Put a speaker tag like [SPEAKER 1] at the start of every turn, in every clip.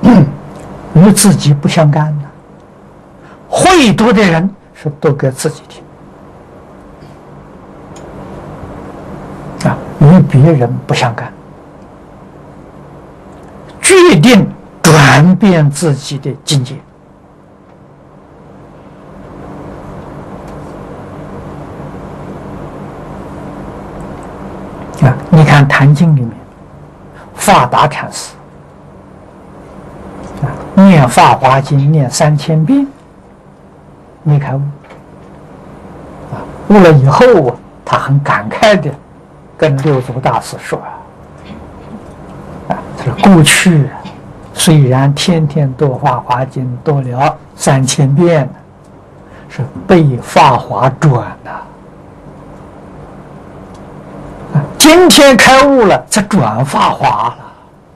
[SPEAKER 1] 与自己不相干的。会读的人是读给自己听，与别人不相干，决定转变自己的境界。你看《坛经》里面，法达禅师念《法华经》念3000遍，没开悟。悟了以后，他很感慨的跟六祖大师说：“他说过去虽然天天读《法华经》，读了3000遍，是被法华转了。今天开悟了，才转法华了。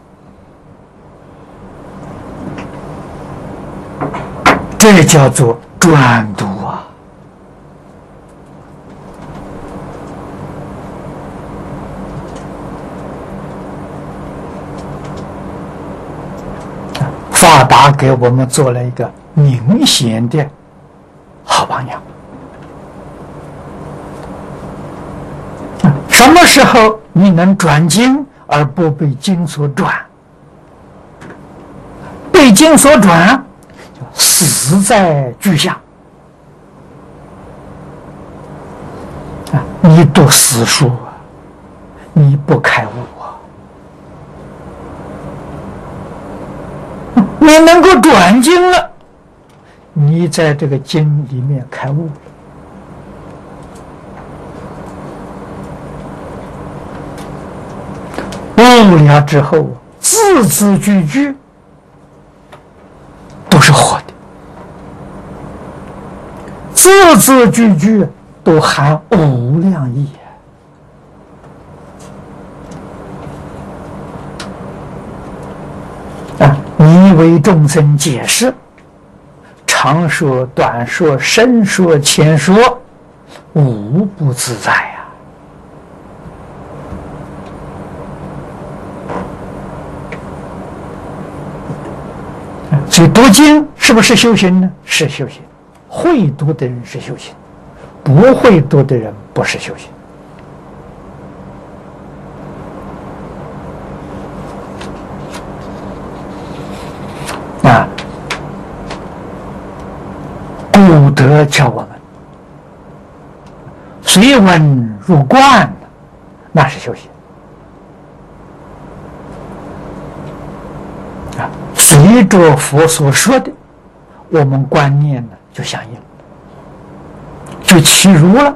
[SPEAKER 1] 这叫做转读啊！法达给我们做了一个明显的好榜样。什么时候你能转经而不被经所转？被经所转，就死在句下。你读死书啊，你不开悟啊。你能够转经了，你在这个经里面开悟了。悟了之后，字字句句都是活的，字字句句都含无量义。你为众生解释，长说、短说、深说、浅说，无不自在呀。所以读经是不是修行呢？是修行。会读的人是修行，不会读的人不是修行。古德教我们随文入观，那是修行。随着佛所说的，我们观念呢就相应，就契入了。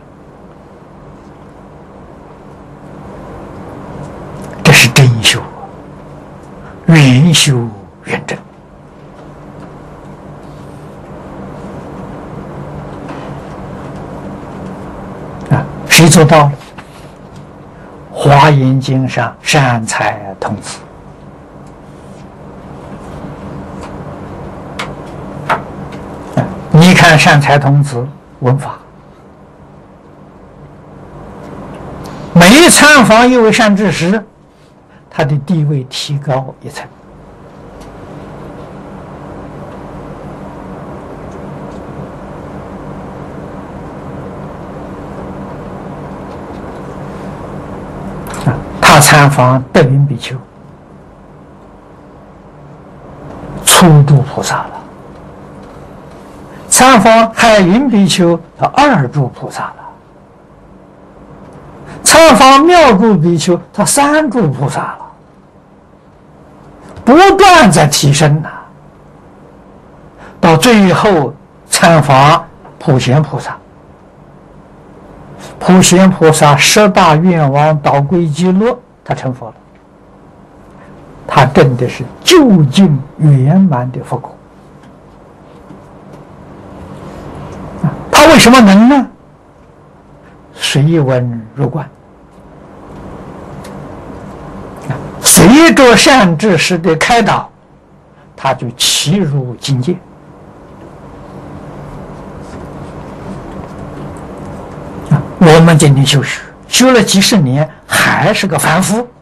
[SPEAKER 1] 这是真修，圆修圆真。谁做到了？华严经上善财童子。你看善财童子闻法，每参访一位善知识，他的地位提高一层。他参访德云比丘，初住菩萨了；参访海云比丘，他二住菩萨了；参访妙住比丘，他三住菩萨了。不断在提升呐，到最后参访普贤菩萨。普贤菩萨10大愿望导归极乐，他成佛了。他真的是究竟圆满的佛果。他为什么能呢？随文入观，随着善知识的开导，他就契入境界。我们今天修学，修了几十年，还是个凡夫。